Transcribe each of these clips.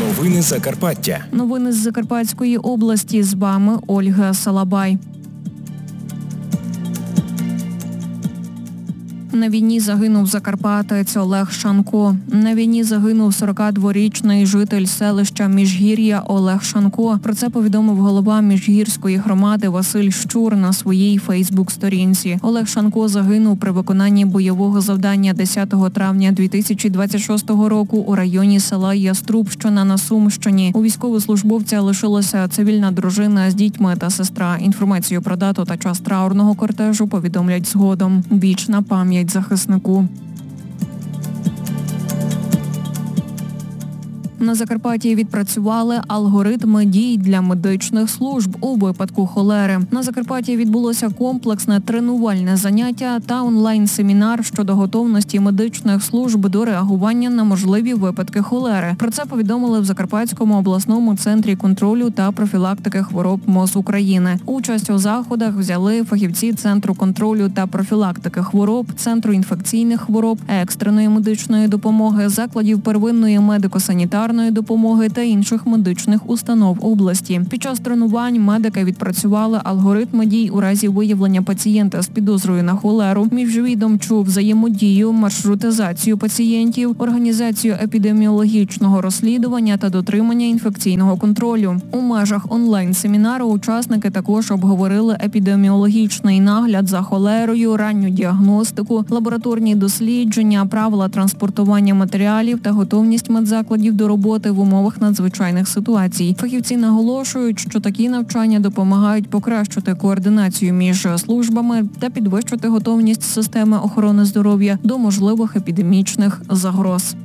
Новини Закарпаття. Новини з Закарпатської області. З вами Ольга Салабай. На війні загинув закарпатець Олег Шанко. На війні загинув 42-річний житель селища Міжгір'я Олег Шанко. Про це повідомив голова Міжгірської громади Василь Щур на своїй фейсбук-сторінці. Олег Шанко загинув при виконанні бойового завдання 10 травня 2026 року у районі села Яструбщина на Сумщині. У військовослужбовця лишилася цивільна дружина з дітьми та сестра. Інформацію про дату та час траурного кортежу повідомлять згодом. Вічна пам'ять захиснику. На Закарпатті відпрацювали алгоритми дій для медичних служб у випадку холери. На Закарпатті відбулося комплексне тренувальне заняття та онлайн-семінар щодо готовності медичних служб до реагування на можливі випадки холери. Про це повідомили в Закарпатському обласному центрі контролю та профілактики хвороб МОЗ України. Участь у заходах взяли фахівці Центру контролю та профілактики хвороб, Центру інфекційних хвороб, екстреної медичної допомоги, закладів первинної медико-санітарної допомоги та інших медичних установ області. Під час тренувань медики відпрацювали алгоритми дій у разі виявлення пацієнта з підозрою на холеру, міжвідомчу взаємодію, маршрутизацію пацієнтів, організацію епідеміологічного розслідування та дотримання інфекційного контролю. У межах онлайн-семінару учасники також обговорили епідеміологічний нагляд за холерою, ранню діагностику, лабораторні дослідження, правила транспортування матеріалів та готовність медзакладів до роботи в умовах надзвичайних ситуацій. Фахівці наголошують, що такі навчання допомагають покращити координацію між службами та підвищити готовність системи охорони здоров'я до можливих епідемічних загроз.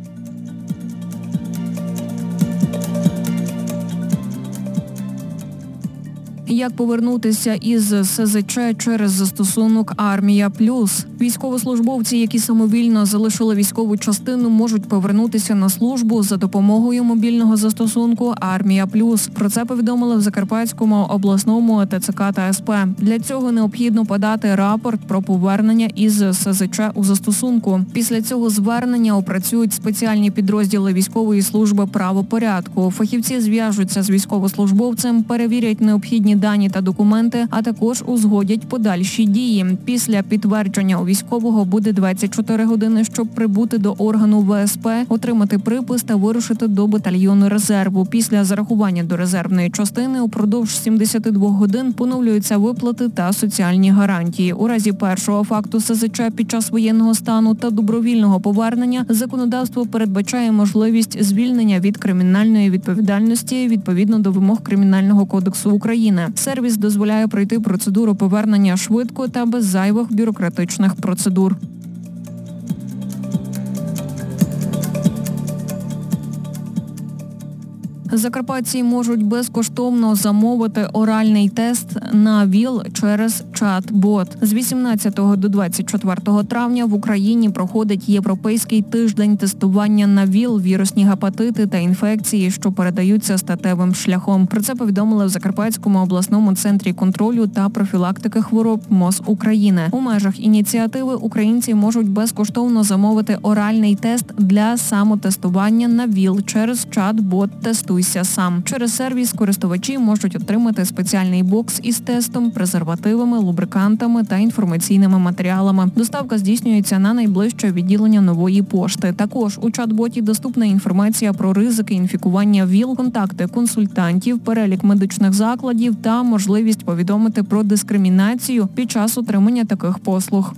Як повернутися із СЗЧ через застосунок «Армія Плюс». Військовослужбовці, які самовільно залишили військову частину, можуть повернутися на службу за допомогою мобільного застосунку «Армія Плюс». Про це повідомили в Закарпатському обласному ТЦК та СП. Для цього необхідно подати рапорт про повернення із СЗЧ у застосунку. Після цього звернення опрацюють спеціальні підрозділи військової служби правопорядку. Фахівці зв'яжуться з військовослужбовцем, перевірять необхідні дані та документи, а також узгодять подальші дії. Після підтвердження у військового буде 24 години, щоб прибути до органу ВСП, отримати припис та вирушити до батальйону резерву. Після зарахування до резервної частини упродовж 72 годин поновлюються виплати та соціальні гарантії. У разі першого факту СЗЧ під час воєнного стану та добровільного повернення законодавство передбачає можливість звільнення від кримінальної відповідальності відповідно до вимог Кримінального кодексу України. Сервіс дозволяє пройти процедуру повернення швидко та без зайвих бюрократичних процедур. Закарпатці можуть безкоштовно замовити оральний тест на ВІЛ через чат-бот. З 18 до 24 травня в Україні проходить Європейський тиждень тестування на ВІЛ, вірусні гепатити та інфекції, що передаються статевим шляхом. Про це повідомили в Закарпатському обласному центрі контролю та профілактики хвороб МОЗ України. У межах ініціативи українці можуть безкоштовно замовити оральний тест для самотестування на ВІЛ через чат-бот «Тестуйся сам». Через сервіс користувачі можуть отримати спеціальний бокс із тестом, презервативами, лубрикантами та інформаційними матеріалами. Доставка здійснюється на найближче відділення Нової пошти. Також у чат-боті доступна інформація про ризики інфікування ВІЛ, контакти консультантів, перелік медичних закладів та можливість повідомити про дискримінацію під час отримання таких послуг.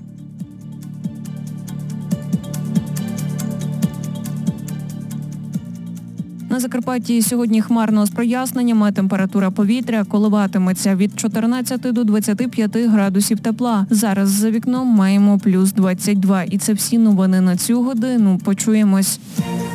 На Закарпатті сьогодні хмарно з проясненнями, температура повітря коливатиметься від 14 до 25 градусів тепла. Зараз за вікном маємо плюс 22. І це всі новини на цю годину. Почуємось.